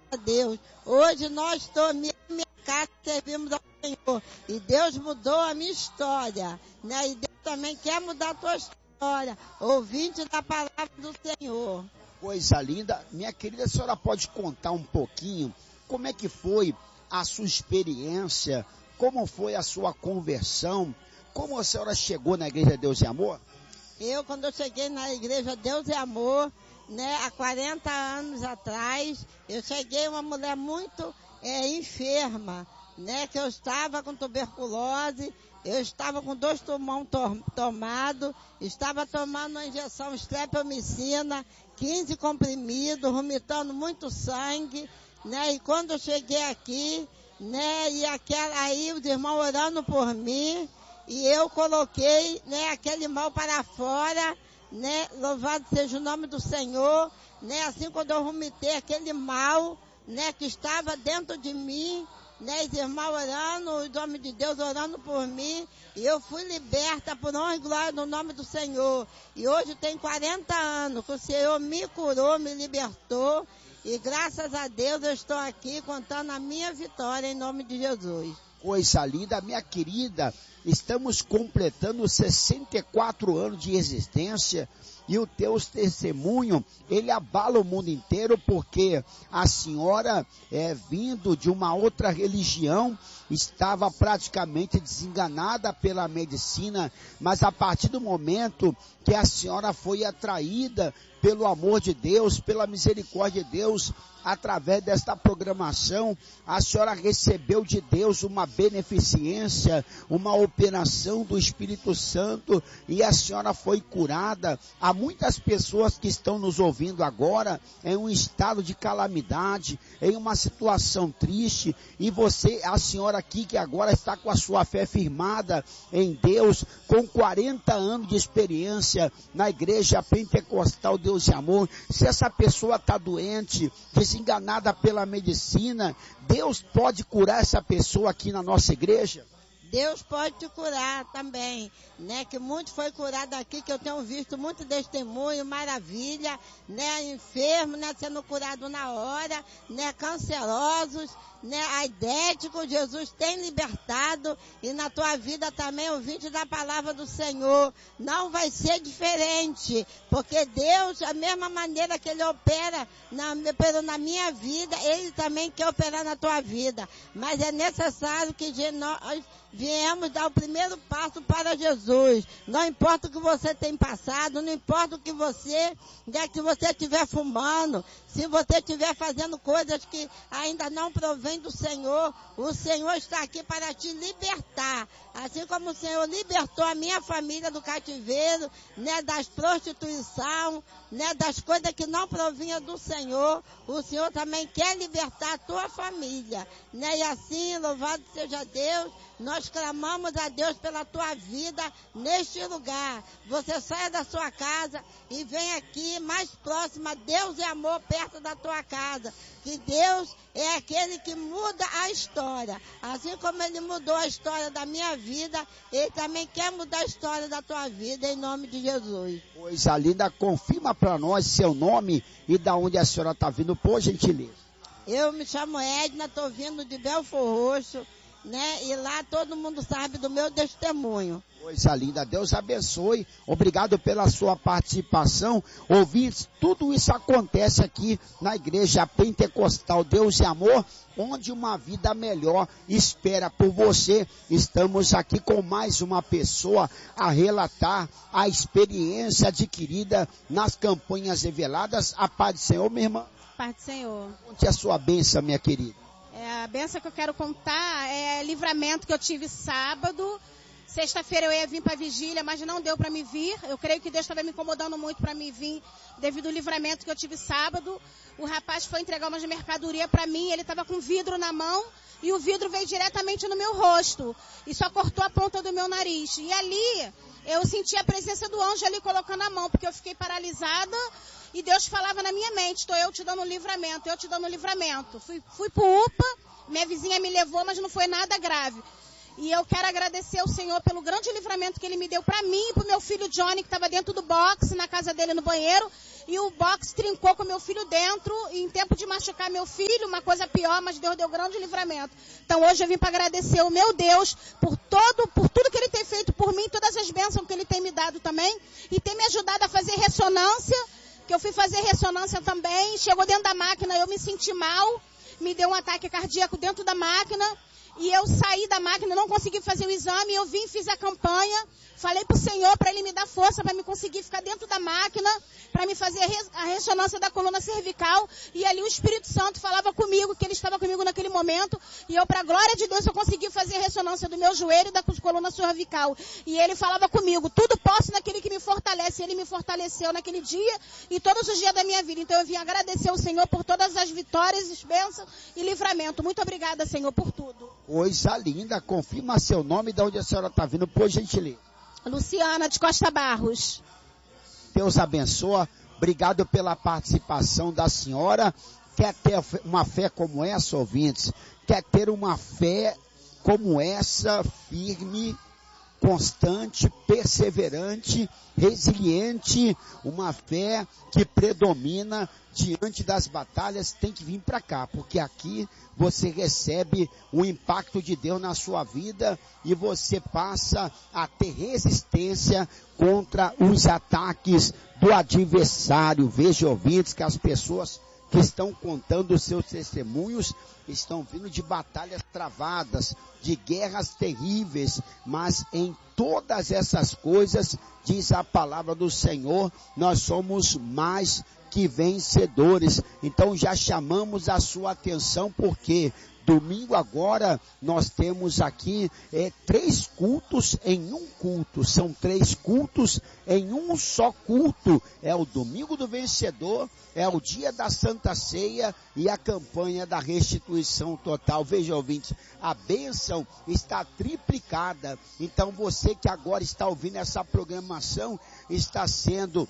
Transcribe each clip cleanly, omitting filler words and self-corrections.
a Deus. Hoje nós estamos em minha casa, servimos ao Senhor. E Deus mudou a minha história, né? E Deus também quer mudar a tua história. Ouvinte da palavra do Senhor. Coisa linda. Minha querida, a senhora pode contar um pouquinho como é que foi a sua experiência, como foi a sua conversão, como a senhora chegou na Igreja Deus e Amor? Quando eu cheguei na Igreja Deus e Amor, né, há 40 anos atrás, eu cheguei uma mulher muito enferma, né, que eu estava com tuberculose, eu estava com 2 pulmões tomados, estava tomando uma injeção streptomicina, 15 comprimidos, vomitando muito sangue, né, e quando eu cheguei aqui, né, e aí os irmãos orando por mim, e eu coloquei, né, aquele mal para fora, né, louvado seja o nome do Senhor, né, assim quando eu vomitei aquele mal, né, que estava dentro de mim, né, os irmãos orando, os homens de Deus orando por mim, e eu fui liberta por honra e glória no nome do Senhor. E hoje tem 40 anos que o Senhor me curou, me libertou, e graças a Deus eu estou aqui contando a minha vitória em nome de Jesus. Coisa linda, minha querida, estamos completando 64 anos de existência e o teu testemunho, ele abala o mundo inteiro, porque a senhora vindo de uma outra religião, estava praticamente desenganada pela medicina, mas a partir do momento que a senhora foi atraída pelo amor de Deus, pela misericórdia de Deus, através desta programação, a senhora recebeu de Deus uma beneficência, uma operação do Espírito Santo, e a senhora foi curada. Há muitas pessoas que estão nos ouvindo agora em um estado de calamidade, em uma situação triste, e você, a senhora aqui que agora está com a sua fé firmada em Deus, com 40 anos de experiência na Igreja Pentecostal Deus e Amor, se essa pessoa está doente, desenganada pela medicina, Deus pode curar essa pessoa aqui na nossa igreja? Deus pode te curar também, né, que muito foi curado aqui, que eu tenho visto muito testemunho, maravilha, né, enfermo, né, sendo curado na hora, né, cancerosos, né, aidéticos, Jesus tem libertado, e na tua vida também, ouvinte da palavra do Senhor, não vai ser diferente, porque Deus, a mesma maneira que Ele opera na minha vida, Ele também quer operar na tua vida, mas é necessário que nós viemos dar o primeiro passo para Jesus. Não importa o que você tem passado, não importa o que você, né, que você estiver fumando, se você estiver fazendo coisas que ainda não provém do Senhor, o Senhor está aqui para te libertar. Assim como o Senhor libertou a minha família do cativeiro, né, das prostituição, né, das coisas que não provinham do Senhor, o Senhor também quer libertar a tua família, né, e assim, louvado seja Deus, nós clamamos a Deus pela tua vida neste lugar. Você saia da sua casa e vem aqui mais próximo a Deus e Amor perto da tua casa. Que Deus é aquele que muda a história. Assim como Ele mudou a história da minha vida, Ele também quer mudar a história da tua vida, em nome de Jesus. Coisa linda, confirma para nós seu nome e da onde a senhora está vindo, por gentileza. Eu me chamo Edna, estou vindo de Belfor Roxo, né? E lá todo mundo sabe do meu testemunho. Coisa linda, Deus abençoe, obrigado pela sua participação. Ouvintes, tudo isso acontece aqui na Igreja Pentecostal Deus e Amor, onde uma vida melhor espera por você. Estamos aqui com mais uma pessoa a relatar a experiência adquirida nas campanhas reveladas. A paz do Senhor, minha irmã. Paz do Senhor. Conte a sua bênção, minha querida. A bênção que eu quero contar é livramento que eu tive sábado. Sexta-feira eu ia vir para a vigília, mas não deu para me vir. Eu creio que Deus estava me incomodando muito para me vir devido ao livramento que eu tive sábado. O rapaz foi entregar umas mercadoria para mim, ele estava com vidro na mão e o vidro veio diretamente no meu rosto e só cortou a ponta do meu nariz. E ali eu senti a presença do anjo ali colocando a mão, porque eu fiquei paralisada e Deus falava na minha mente: estou eu te dando livramento, eu te dando livramento. Fui pro UPA, minha vizinha me levou, mas não foi nada grave. E eu quero agradecer ao Senhor pelo grande livramento que Ele me deu para mim e para o meu filho Johnny, que estava dentro do box, na casa dele no banheiro. E o box trincou com meu filho dentro, e em tempo de machucar meu filho, uma coisa pior, mas Deus deu grande livramento. Então hoje eu vim para agradecer ao meu Deus por tudo que Ele tem feito por mim, todas as bênçãos que Ele tem me dado também, e tem me ajudado a fazer ressonância, que eu fui fazer ressonância também, chegou dentro da máquina, eu me senti mal, me deu um ataque cardíaco dentro da máquina, e eu saí da máquina, não consegui fazer o exame, eu vim, fiz a campanha, falei pro Senhor para Ele me dar força para me conseguir ficar dentro da máquina, para me fazer a ressonância da coluna cervical, e ali o Espírito Santo falava comigo, que Ele estava comigo naquele momento, e eu, para a glória de Deus, eu consegui fazer a ressonância do meu joelho e da coluna cervical, e Ele falava comigo, tudo posso naquele que me fortalece, e Ele me fortaleceu naquele dia e todos os dias da minha vida. Então eu vim agradecer ao Senhor por todas as vitórias, bênçãos e livramento. Muito obrigada, Senhor, por tudo. Coisa linda, confirma seu nome, de onde a senhora está vindo, por gentileza. Luciana de Costa Barros. Deus abençoe, obrigado pela participação da senhora. Quer ter uma fé como essa, ouvintes? Quer ter uma fé como essa, firme, constante, perseverante, resiliente, uma fé que predomina diante das batalhas, tem que vir para cá, porque aqui você recebe o impacto de Deus na sua vida e você passa a ter resistência contra os ataques do adversário. Veja, ouvintes, que as pessoas que estão contando os seus testemunhos estão vindo de batalhas travadas, de guerras terríveis, mas em todas essas coisas, diz a palavra do Senhor, nós somos mais que vencedores. Então já chamamos a sua atenção, porque domingo agora nós temos aqui 3 cultos em um culto, são 3 cultos em um só culto, é o domingo do vencedor, é o dia da Santa Ceia e a campanha da restituição total. Veja, ouvinte, a bênção está triplicada, então você que agora está ouvindo essa programação, está sendo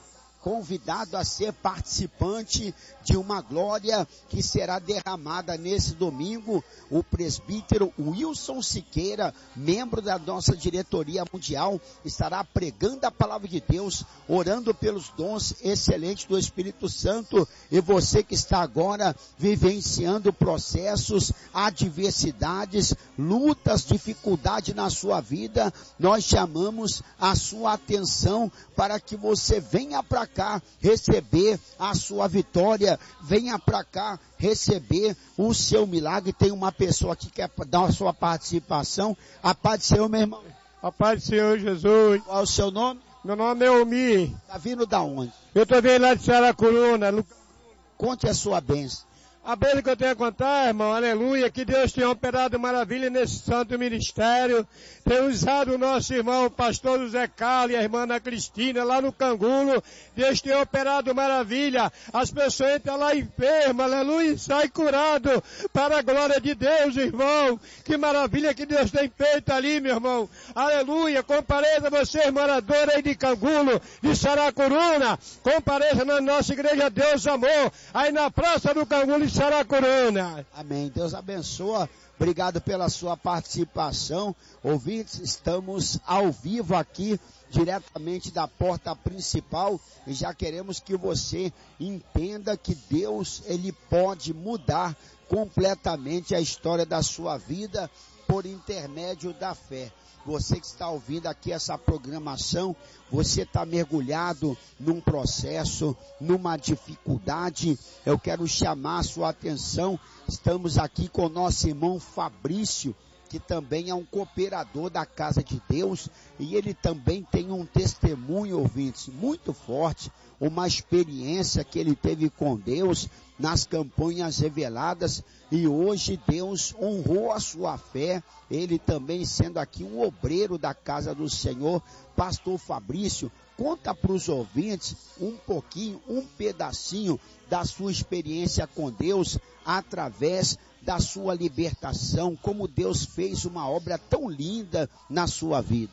convidado a ser participante de uma glória que será derramada nesse domingo. O presbítero Wilson Siqueira, membro da nossa diretoria mundial, estará pregando a palavra de Deus, orando pelos dons excelentes do Espírito Santo. E você que está agora vivenciando processos, adversidades, lutas, dificuldade na sua vida, nós chamamos a sua atenção para que você venha para cá receber a sua vitória, venha para cá receber o seu milagre. Tem uma pessoa que quer dar a sua participação. A paz do Senhor, meu irmão. A paz do Senhor Jesus. Qual é o seu nome? Meu nome é Omi. Está vindo da onde? Eu estou vindo lá de Saracuruna. Conte a sua bênção. A bênção que eu tenho a contar, irmão, aleluia, que Deus tenha operado maravilha nesse santo ministério, tem usado o nosso irmão, o pastor José Carlos e a irmã Ana Cristina, lá no Cangulo. Deus tem operado maravilha, as pessoas entram lá enfermas, aleluia, e saem curado, para a glória de Deus, irmão. Que maravilha que Deus tem feito ali, meu irmão, aleluia. Compareça vocês, moradores aí de Cangulo, de Saracuruna, compareça na nossa igreja Deus Amor, aí na praça do Cangulo, em Saracuruna. Amém. Deus abençoa. Obrigado pela sua participação. Ouvintes, estamos ao vivo aqui, diretamente da porta principal, e já queremos que você entenda que Deus, Ele pode mudar completamente a história da sua vida por intermédio da fé. Você que está ouvindo aqui essa programação, você está mergulhado num processo, numa dificuldade, eu quero chamar a sua atenção. Estamos aqui com o nosso irmão Fabrício, que também é um cooperador da Casa de Deus, e ele também tem um testemunho, ouvintes, muito forte, uma experiência que ele teve com Deus nas campanhas reveladas, e hoje Deus honrou a sua fé, ele também sendo aqui um obreiro da Casa do Senhor. Pastor Fabrício, conta para os ouvintes um pouquinho, um pedacinho da sua experiência com Deus, através da sua libertação, como Deus fez uma obra tão linda na sua vida.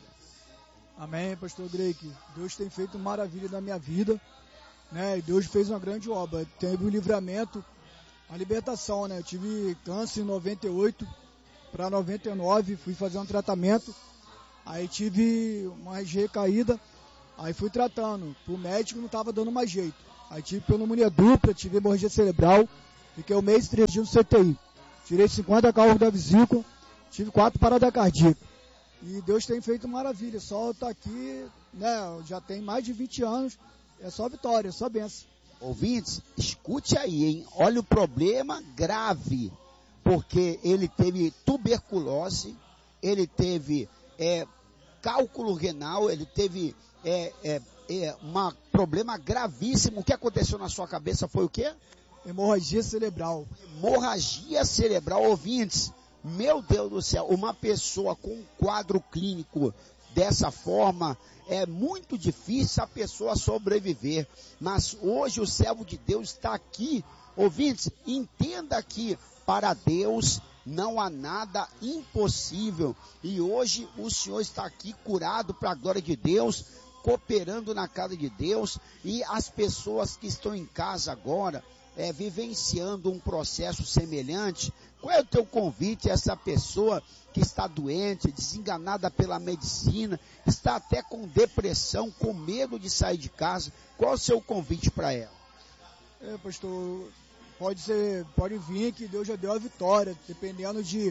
Amém, pastor Drake. Deus tem feito maravilha na minha vida, né? E Deus fez uma grande obra. Teve o livramento, a libertação, né? Eu tive câncer em 98, para 99, fui fazer um tratamento, aí tive uma recaída, aí fui tratando, pro médico não estava dando mais jeito, aí tive pneumonia dupla, tive hemorragia cerebral, fiquei 1 mês e 3 dias no CTI, tirei 50 cálculos da vesícula, tive 4 paradas cardíacas, e Deus tem feito maravilha, só estar aqui, né, já tem mais de 20 anos, é só vitória, é só bênção. Ouvintes, escute aí, hein? Olha o problema grave, porque ele teve tuberculose, ele teve cálculo renal, ele teve um problema gravíssimo. O que aconteceu na sua cabeça foi o quê? Hemorragia cerebral. Hemorragia cerebral, ouvintes, meu Deus do céu, uma pessoa com um quadro clínico dessa forma, é muito difícil a pessoa sobreviver, mas hoje o servo de Deus está aqui, ouvintes, entenda que para Deus não há nada impossível, e hoje o Senhor está aqui curado para a glória de Deus, cooperando na casa de Deus, e as pessoas que estão em casa agora, vivenciando um processo semelhante, qual é o teu convite a essa pessoa que está doente, desenganada pela medicina, está até com depressão, com medo de sair de casa? Qual é o seu convite para ela? Pastor, pode vir que Deus já deu a vitória, dependendo de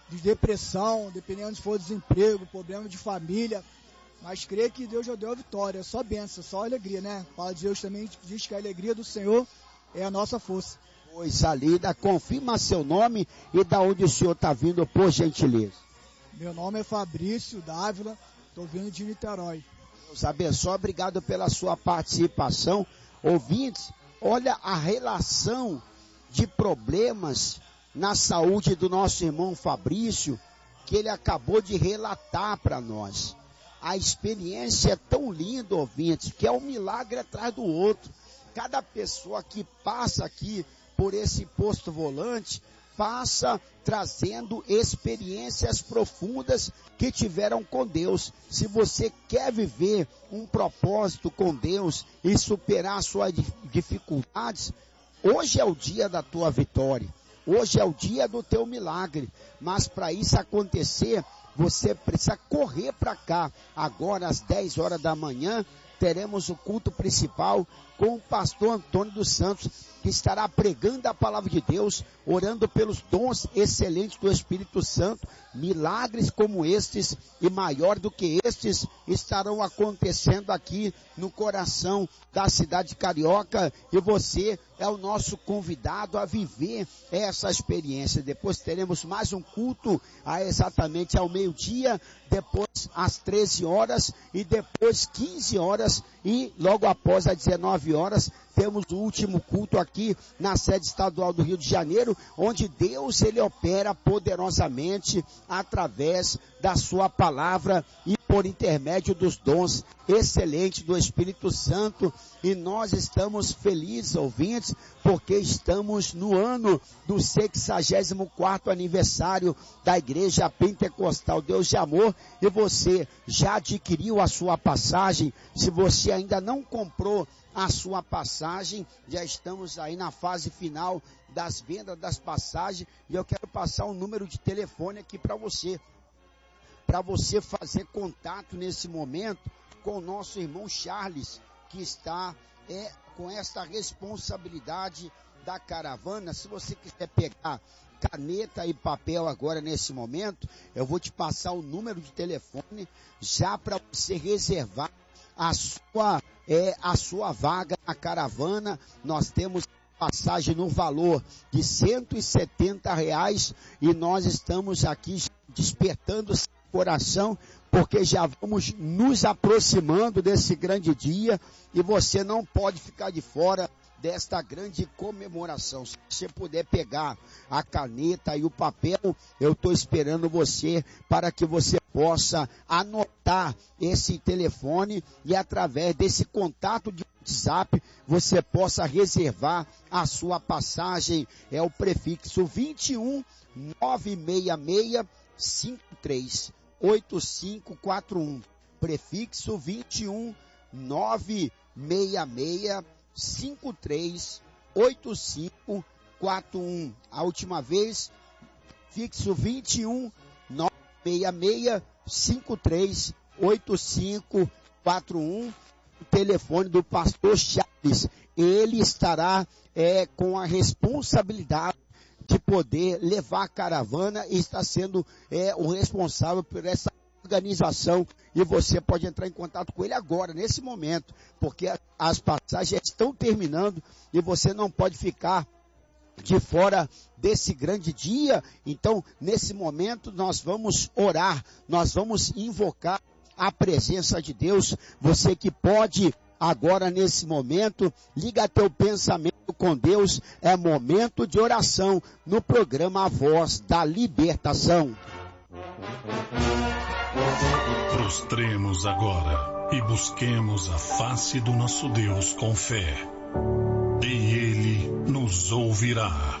depressão, dependendo se for desemprego, problema de família, mas creio que Deus já deu a vitória, é só bênção, só alegria, né? A palavra de Deus também diz que a alegria do Senhor é a nossa força. Coisa linda, confirma seu nome e da onde o senhor está vindo, por gentileza. Meu nome é Fabrício Dávila, estou vindo de Niterói. Deus abençoe, obrigado pela sua participação. Ouvintes, olha a relação de problemas na saúde do nosso irmão Fabrício, que ele acabou de relatar para nós. A experiência é tão linda, ouvintes, que é um milagre atrás do outro. Cada pessoa que passa aqui por esse posto volante, passa trazendo experiências profundas que tiveram com Deus. Se você quer viver um propósito com Deus e superar suas dificuldades, hoje é o dia da tua vitória. Hoje é o dia do teu milagre. Mas para isso acontecer, você precisa correr para cá. Agora às 10 horas da manhã, teremos o culto principal com o pastor Antônio dos Santos, que estará pregando a palavra de Deus, orando pelos dons excelentes do Espírito Santo. Milagres como estes e maior do que estes estarão acontecendo aqui no coração da cidade carioca, e você é o nosso convidado a viver essa experiência. Depois teremos mais um culto exatamente ao meio-dia, depois às 13 horas e depois 15 horas e logo após às 19 horas temos o último culto aqui na sede estadual do Rio de Janeiro, onde Deus ele opera poderosamente através da sua palavra e por intermédio dos dons excelentes do Espírito Santo. E nós estamos felizes, ouvintes, porque estamos no ano do 64º aniversário da Igreja Pentecostal Deus de Amor, e você já adquiriu a sua passagem. Se você ainda não comprou a sua passagem, já estamos aí na fase final das vendas das passagens, e eu quero passar um número de telefone aqui para você fazer contato nesse momento com o nosso irmão Charles, que está com essa responsabilidade da caravana. Se você quiser pegar caneta e papel agora nesse momento, eu vou te passar o número de telefone já para você reservar a sua vaga na caravana. Nós temos passagem no valor de R$170 e nós estamos aqui despertando o coração, porque já vamos nos aproximando desse grande dia e você não pode ficar de fora desta grande comemoração. Se você puder pegar a caneta e o papel, eu estou esperando você para que você possa anotar esse telefone e através desse contato de WhatsApp você possa reservar a sua passagem. É o prefixo 21 966 53 8541, prefixo 21 966 53 8541. A última vez, fixo 21 966 538541, o telefone do pastor Chaves. Ele estará com a responsabilidade de poder levar a caravana e está sendo o responsável por essa organização, e você pode entrar em contato com ele agora, nesse momento, porque as passagens estão terminando e você não pode ficar de fora desse grande dia. Então, nesse momento, nós vamos orar, nós vamos invocar a presença de Deus. Você que pode agora, nesse momento, liga teu pensamento com Deus. É momento de oração no programa A Voz da Libertação. Prostremos agora e busquemos a face do nosso Deus com fé, e Ele nos ouvirá.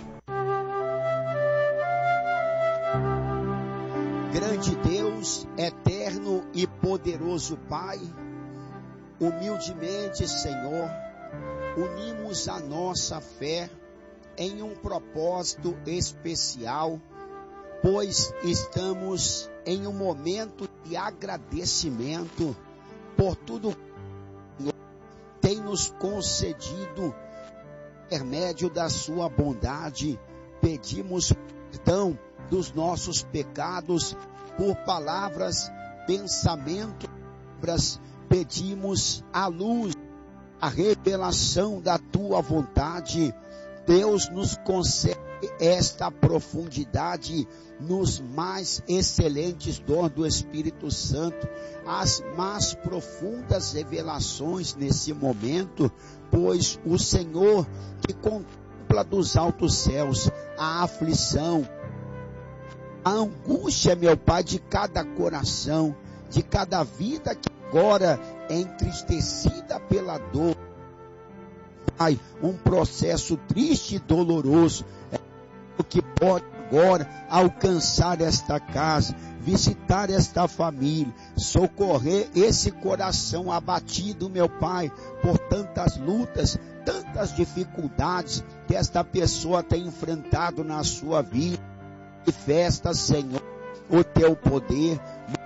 Grande Deus, eterno e poderoso Pai, humildemente, Senhor, unimos a nossa fé em um propósito especial, pois estamos em um momento de agradecimento por tudo que o Senhor tem nos concedido. Por intermédio da sua bondade, pedimos perdão dos nossos pecados por palavras, pensamentos, pedimos a luz, a revelação da tua vontade. Deus nos concede esta profundidade nos mais excelentes dons do Espírito Santo, as mais profundas revelações nesse momento, pois o Senhor que contempla dos altos céus a aflição, a angústia, meu Pai, de cada coração, de cada vida que agora é entristecida pela dor. Pai, um processo triste e doloroso, o que pode agora alcançar esta casa, visitar esta família, socorrer esse coração abatido, meu Pai, por tantas lutas, tantas dificuldades que esta pessoa tem enfrentado na sua vida. Manifesta, Senhor, o teu poder,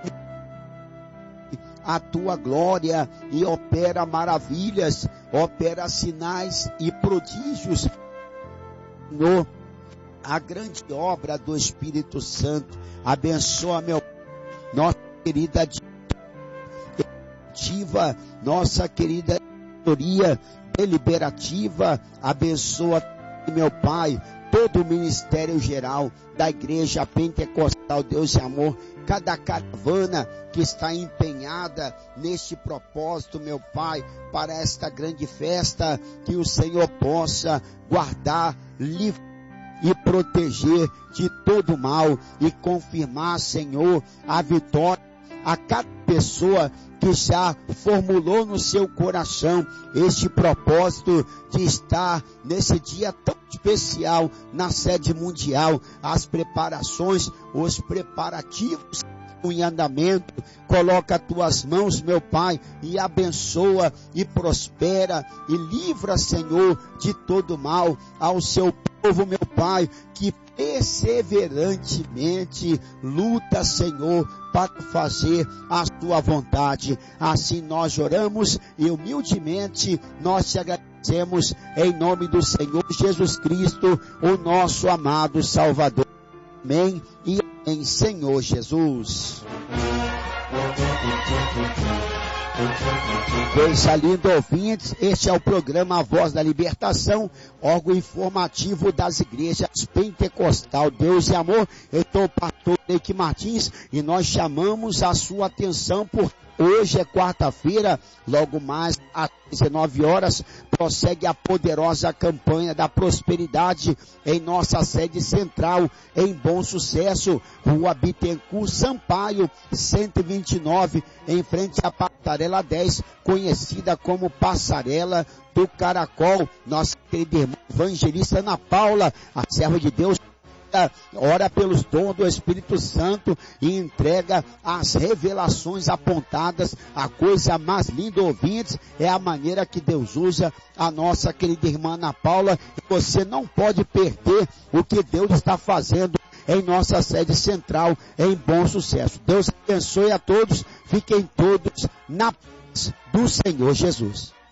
a tua glória, e opera maravilhas, opera sinais e prodígios, Senhor, a grande obra do Espírito Santo. Abençoa, meu, nossa querida diretiva, nossa querida diretoria deliberativa. Abençoa, meu Pai, todo o ministério geral da Igreja Pentecostal Deus e Amor, cada caravana que está empenhada neste propósito, meu Pai, para esta grande festa, que o Senhor possa guardar, livrar e proteger de todo mal, e confirmar, Senhor, a vitória a cada pessoa que já formulou no seu coração este propósito de estar nesse dia tão especial na sede mundial. As preparações, os preparativos em andamento, coloca as tuas mãos, meu Pai, e abençoa e prospera e livra, Senhor, de todo mal ao seu povo, meu Pai, que perseverantemente luta, Senhor, para fazer a tua vontade. Assim nós oramos e humildemente nós te agradecemos em nome do Senhor Jesus Cristo, o nosso amado Salvador. Amém e amém, Senhor Jesus. Coisa linda, ouvintes, este é o programa A Voz da Libertação, órgão informativo das igrejas Pentecostal Deus e Amor. Eu sou o pastor Neike Martins e nós chamamos a sua atenção por hoje é quarta-feira, logo mais às 19 horas, prossegue a poderosa campanha da prosperidade em nossa sede central, em Bom Sucesso, Rua Bittencourt Sampaio, 129, em frente à Passarela 10, conhecida como Passarela do Caracol. Nossa querida irmã evangelista Ana Paula, a serva de Deus, ora pelos dons do Espírito Santo e entrega as revelações apontadas. A coisa mais linda, ouvintes, é a maneira que Deus usa a nossa querida irmã Ana Paula. Você não pode perder o que Deus está fazendo em nossa sede central em Bom Sucesso. Deus abençoe a todos, fiquem todos na paz do Senhor Jesus.